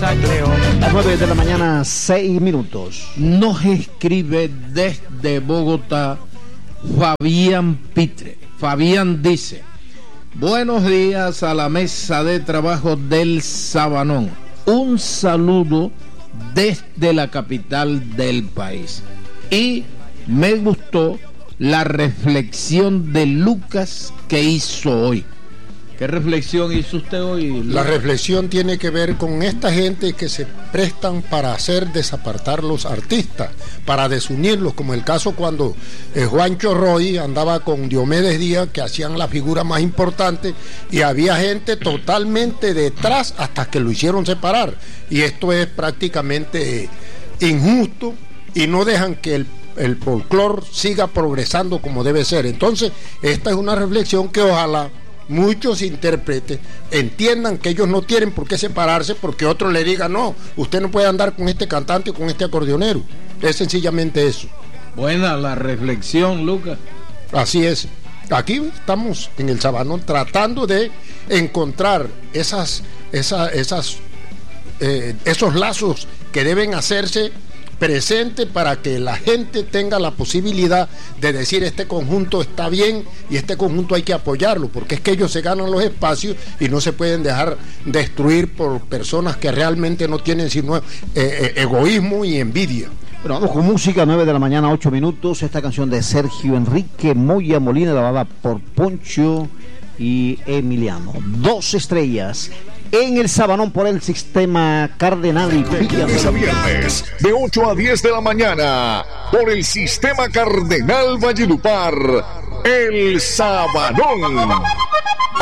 Isaac León. Las 9 de la mañana, 6 minutos. Nos escribe desde Bogotá Fabián Pitre. Fabián dice: buenos días a la mesa de trabajo del Sabanón. Un saludo desde la capital del país. Y me gustó la reflexión de Lucas que hizo hoy. ¿Qué reflexión hizo usted hoy? La reflexión tiene que ver con esta gente que se prestan para hacer desapartar los artistas, para desunirlos, como el caso cuando Juancho Roy andaba con Diomedes Díaz, que hacían la figura más importante, y había gente totalmente detrás hasta que lo hicieron separar. Y esto es prácticamente injusto y no dejan que el folclore siga progresando como debe ser. Entonces, esta es una reflexión que ojalá muchos intérpretes entiendan que ellos no tienen por qué separarse porque otro le diga: no, usted no puede andar con este cantante o con este acordeonero. Es sencillamente eso. Buena la reflexión, Lucas. Así es. Aquí estamos en el Sabanón tratando de encontrar esos lazos que deben hacerse presente para que la gente tenga la posibilidad de decir: este conjunto está bien y este conjunto hay que apoyarlo, porque es que ellos se ganan los espacios y no se pueden dejar destruir por personas que realmente no tienen sino egoísmo y envidia. Bueno, vamos con música, 9 de la mañana, 8 minutos. Esta canción de Sergio Enrique Moya Molina, grabada por Poncho y Emiliano. 2 estrellas en el Sabanón por el Sistema Cardenal y de lunes a viernes de 8 a 10 de la mañana por el Sistema Cardenal Valledupar, el Sabanón.